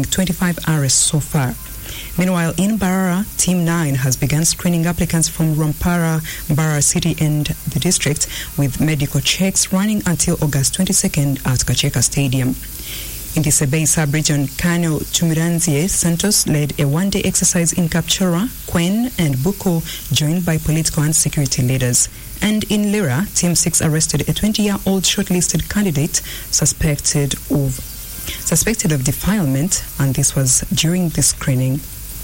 making 25 arrests so far. Meanwhile, in Barara, Team 9 has begun screening applicants from Rampara, Barara City and the district, with medical checks running until August 22nd at Kacheka Stadium. In the Sebei sub-region, Colonel Chumiranzie Santos led a one-day exercise in Kapchora, Kwen and Buko, joined by political and security leaders. And in Lira, Team 6 arrested a 20-year-old shortlisted candidate suspected of defilement, and this was during the screening.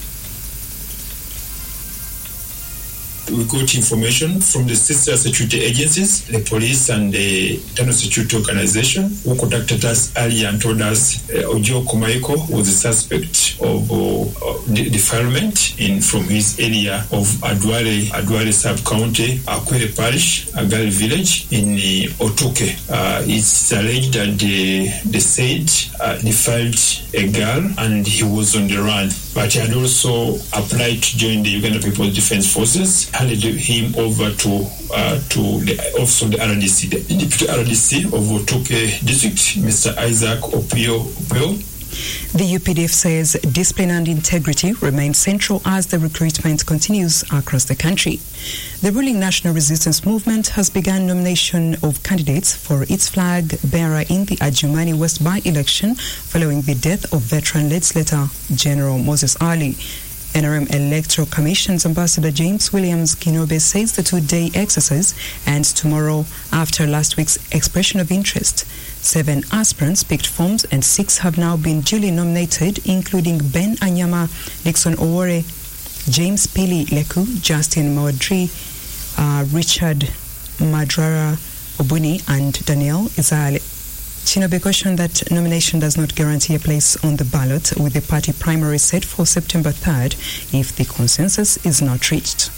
We got information from the sister security agencies, the police and the internal security organization, who contacted us earlier and told us Ojo Komaiko was a suspect of defilement from his area of Adwale sub-county, Akwere parish, Agali village in Otoke. It's alleged that they said defiled a girl and he was on the run, but he had also applied to join the Uganda People's Defense Forces, handed him over to the office of the RDC, the deputy RDC of Otoke district, Mr. Isaac Opio. The UPDF says discipline and integrity remain central as the recruitment continues across the country. The ruling National Resistance Movement has begun nomination of candidates for its flag bearer in the Adjumani West by-election following the death of veteran legislator General Moses Ali. NRM Electoral Commission's Ambassador James Williams Kinobe says the two-day exercise ends tomorrow after last week's expression of interest. 7 aspirants picked forms and 6 have now been duly nominated, including Ben Anyama, Nixon Owore, James Pili Leku, Justin Mawadri, Richard Madrara Obuni and Daniel Izale. Shinobe cautioned that nomination does not guarantee a place on the ballot, with the party primary set for September 3rd if the consensus is not reached.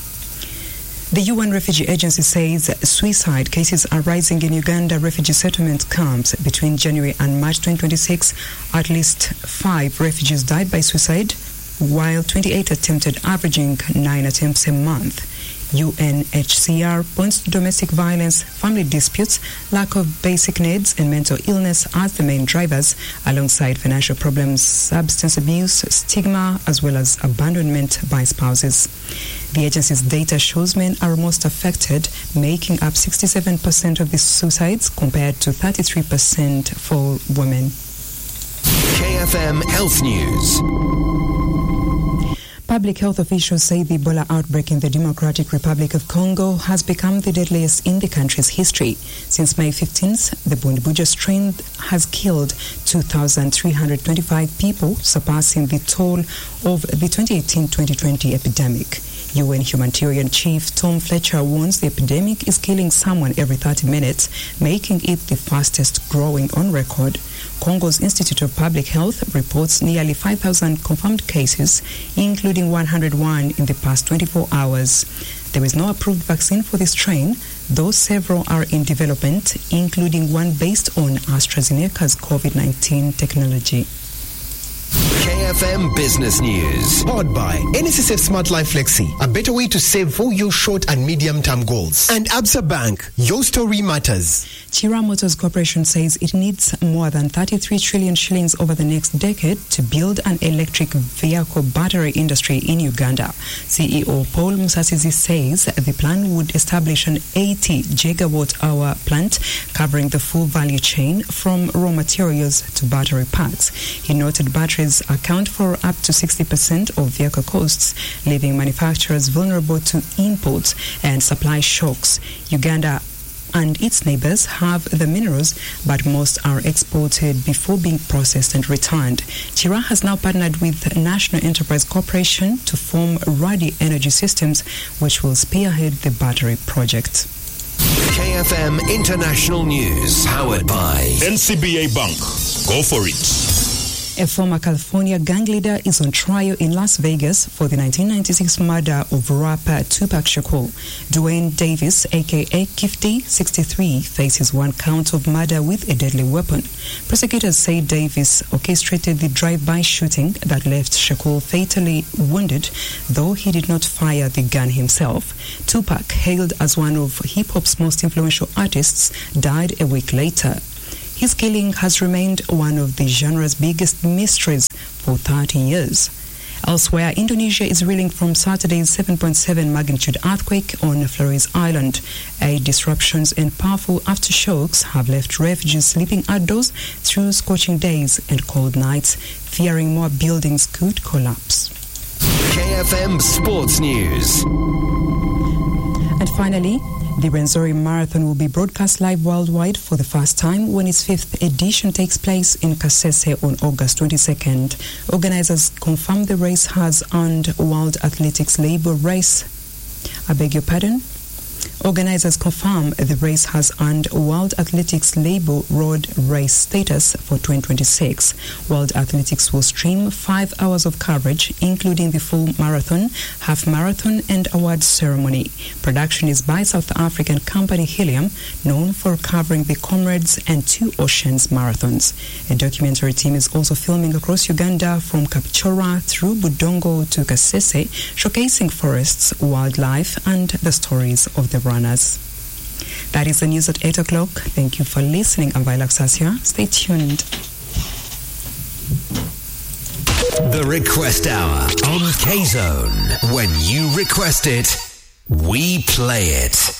The UN Refugee Agency says suicide cases are rising in Uganda refugee settlement camps. Between January and March 2026, at least 5 refugees died by suicide, while 28 attempted, averaging 9 attempts a month. UNHCR points to domestic violence, family disputes, lack of basic needs and mental illness as the main drivers, alongside financial problems, substance abuse, stigma, as well as abandonment by spouses. The agency's data shows men are most affected, making up 67% of the suicides compared to 33% for women. KFM Health News. Public health officials say the Ebola outbreak in the Democratic Republic of Congo has become the deadliest in the country's history. Since May 15th, the Bundibugyo strain has killed 2,325 people, surpassing the toll of the 2018-2020 epidemic. UN humanitarian chief Tom Fletcher warns the epidemic is killing someone every 30 minutes, making it the fastest growing on record. Congo's Institute of Public Health reports nearly 5,000 confirmed cases, including 101 in the past 24 hours. There is no approved vaccine for this strain, though several are in development, including one based on AstraZeneca's COVID-19 technology. KFM Business News. Powered by NSSF Smart Life Flexi, a better way to save for your short and medium-term goals. And Absa Bank, your story matters. Chira Motors Corporation says it needs more than 33 trillion shillings over the next decade to build an electric vehicle battery industry in Uganda. CEO Paul Musasizi says the plan would establish an 80 gigawatt-hour plant covering the full value chain from raw materials to battery packs. He noted batteries account for up to 60% of vehicle costs, leaving manufacturers vulnerable to imports and supply shocks. Uganda and its neighbors have the minerals, but most are exported before being processed and returned. Chira has now partnered with National Enterprise Corporation to form Radi Energy Systems, which will spearhead the battery project. KFM International News, powered by NCBA Bank. Go for it. A former California gang leader is on trial in Las Vegas for the 1996 murder of rapper Tupac Shakur. Dwayne Davis, a.k.a. Kifty, 63, faces 1 count of murder with a deadly weapon. Prosecutors say Davis orchestrated the drive-by shooting that left Shakur fatally wounded, though he did not fire the gun himself. Tupac, hailed as one of hip-hop's most influential artists, died a week later. His killing has remained one of the genre's biggest mysteries for 30 years. Elsewhere, Indonesia is reeling from Saturday's 7.7 magnitude earthquake on Flores Island. Disruptions and powerful aftershocks have left refugees sleeping outdoors through scorching days and cold nights, fearing more buildings could collapse. KFM Sports News. And finally, the Rwenzori Marathon will be broadcast live worldwide for the first time when its 5th edition takes place in Kasese on August 22nd. Organizers confirm the race has earned World Athletics label race. Organizers confirm the race has earned World Athletics label road race status for 2026. World Athletics will stream 5 hours of coverage, including the full marathon, half marathon, and award ceremony. Production is by South African company Helium, known for covering the Comrades and Two Oceans marathons. A documentary team is also filming across Uganda from Kapchorwa through Budongo to Kasese, showcasing forests, wildlife, and the stories of the runners. That is the news at 8 o'clock. Thank you for listening. I'm Viola Sasia. Stay tuned. The Request Hour on K-Zone. When you request it, we play it.